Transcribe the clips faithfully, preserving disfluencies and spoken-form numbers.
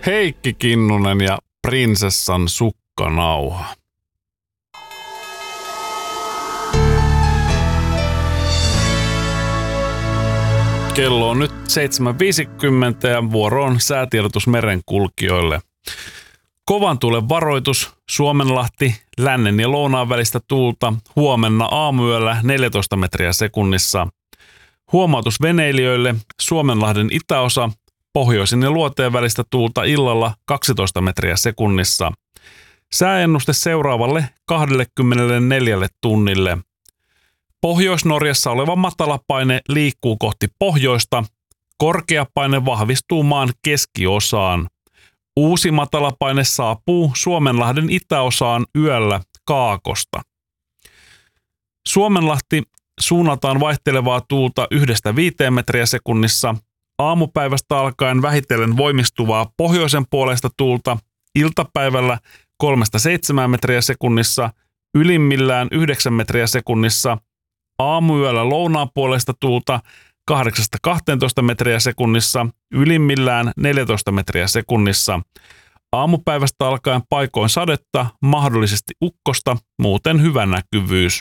Heikki Kinnunen ja prinsessan sukkanauha. Kello on nyt seitsemän viisikymmentä ja vuoro on säätiedotus merenkulkijoille. Kovan tuulen varoitus, Suomenlahti, lännen ja lounaan välistä tuulta, huomenna aamuyöllä neljätoista metriä sekunnissa. Huomautus veneilijöille, Suomenlahden itäosa, pohjoisin ja luoteen välistä tuulta illalla kaksitoista metriä sekunnissa. Sääennuste seuraavalle kaksikymmentäneljä tunnille. Pohjois-Norjassa oleva matalapaine liikkuu kohti pohjoista. Korkeapaine vahvistuu maan keskiosaan. Uusi matalapaine saapuu Suomenlahden itäosaan yöllä kaakosta. Suomenlahti suunnataan vaihtelevaa tuulta yhdestä viiteen metriä sekunnissa. Aamupäivästä alkaen vähitellen voimistuvaa pohjoisen puolesta tuulta. Iltapäivällä kolmesta seitsemään metriä sekunnissa. Ylimmillään yhdeksän metriä sekunnissa. Aamuyöllä lounaan puolesta tuulta kahdeksasta kahteentoista metriä sekunnissa, ylimmillään neljätoista metriä sekunnissa. Aamupäivästä alkaen paikoin sadetta, mahdollisesti ukkosta, muuten hyvä näkyvyys.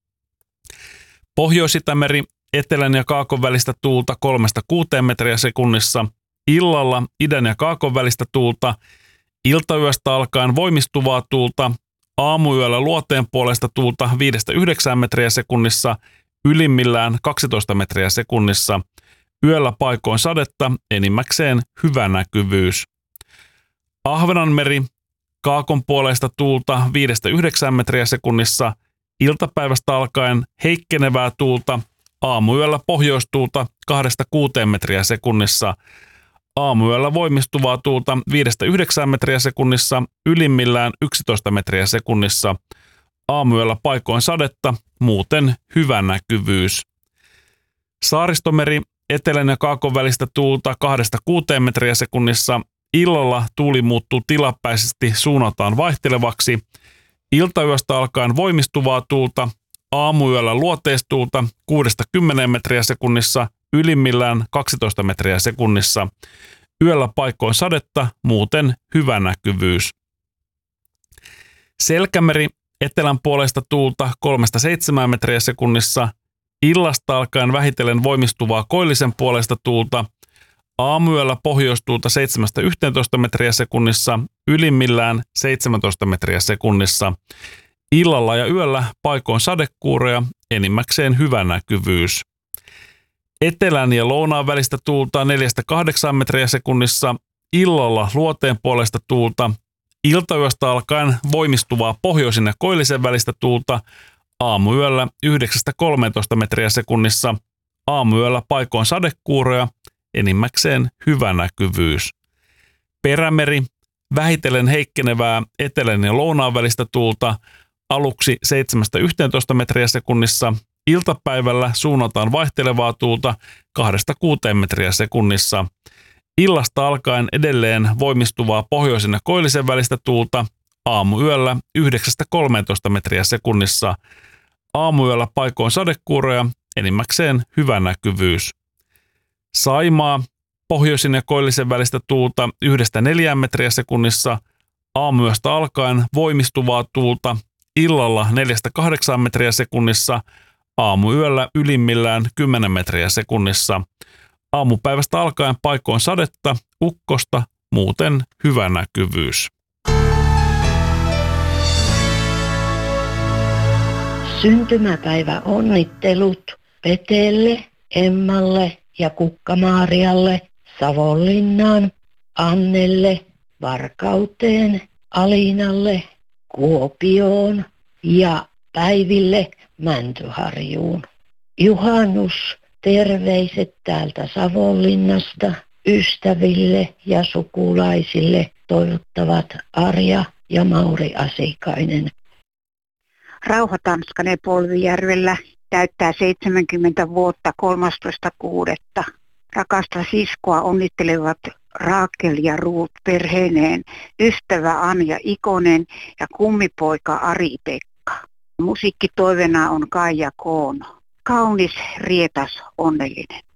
Pohjois-Itämeri, etelän ja kaakon välistä tuulta kolmesta kuuteen metriä sekunnissa, illalla idän ja kaakon välistä tuulta, iltayöstä alkaen voimistuvaa tuulta, aamuyöllä luoteen puolesta tuulta viidestä yhdeksään metriä sekunnissa, ylimmillään kaksitoista metriä sekunnissa. Yöllä paikoin sadetta, enimmäkseen hyvä näkyvyys. Ahvenanmeri, kaakon puolesta tuulta viidestä yhdeksään metriä sekunnissa, iltapäivästä alkaen heikkenevää tuulta, aamuyöllä pohjoistuulta kahdesta kuuteen metriä sekunnissa. Aamuyöllä voimistuvaa tuulta viidestä yhdeksään metriä sekunnissa, ylimmillään yksitoista metriä sekunnissa. Aamuyöllä paikoin sadetta, muuten hyvä näkyvyys. Saaristomeri, etelän ja kaakon välistä tuulta kahdesta kuuteen metriä sekunnissa. Illalla tuuli muuttuu tilapäisesti suunnataan vaihtelevaksi. Iltayöstä alkaen voimistuvaa tuulta, aamuyöllä luoteistuulta kuudesta kymmeneen metriä sekunnissa, ylimmillään kaksitoista metriä sekunnissa. Yöllä paikoin sadetta, muuten hyvä näkyvyys. Selkämeri, etelän puolesta tuulta kolmesta seitsemään metriä sekunnissa, illasta alkaen vähitellen voimistuvaa koillisen puolesta tuulta, aamuyöllä pohjoistuulta seitsemästä yhteentoista metriä sekunnissa, ylimmillään seitsemäntoista metriä sekunnissa. Illalla ja yöllä paikoin sadekuuroja, enimmäkseen hyvä näkyvyys. Etelän ja lounaan välistä tuulta neljästä kahdeksaan metriä sekunnissa, illalla luoteen puolesta tuulta, iltayöstä alkaen voimistuvaa pohjoisin ja koillisen välistä tuulta, aamuyöllä yhdeksästä kolmeentoista metriä sekunnissa, aamuyöllä paikoin sadekuuroja, enimmäkseen hyvä näkyvyys. Perämeri, vähitellen heikkenevää etelän ja lounaan välistä tuulta, aluksi seitsemästä yhteentoista metriä sekunnissa, iltapäivällä suunnataan vaihtelevaa tuulta kahdesta kuuteen metriä sekunnissa. Illasta alkaen edelleen voimistuvaa pohjoisen ja koillisen välistä tuulta, aamuyöllä yhdeksästä kolmeentoista metriä sekunnissa. Aamuyöllä paikoin sadekuuroja, enimmäkseen hyvä näkyvyys. Saimaa, pohjoisin ja koillisen välistä tuulta yhdestä neljään metriä sekunnissa. Aamuyöstä alkaen voimistuvaa tuulta, illalla neljästä kahdeksaan metriä sekunnissa. Aamuyöllä ylimmillään kymmenen metriä sekunnissa. Aamupäivästä alkaen paikoin sadetta, ukkosta, muuten hyvä näkyvyys. Syntymäpäivä onnittelut Petelle, Emmalle ja Kukkamaarialle, Savonlinnaan, Annelle, Varkauteen, Alinalle, Kuopioon ja Päiville Mäntyharjuun. Juhannus, terveiset täältä Savonlinnasta ystäville ja sukulaisille toivottavat Arja ja Mauri Asikainen. Rauha Tanskanen Polvijärvellä täyttää seitsemänkymmentä vuotta kolmastoista kuudetta. Rakasta siskoa onnittelevat Raakel ja Ruut perheineen, ystävä Anja Ikonen ja kummipoika Ari-Pekka. Musiikkitoivena on Kaija Koono. Kaunis, rietas, onnellinen.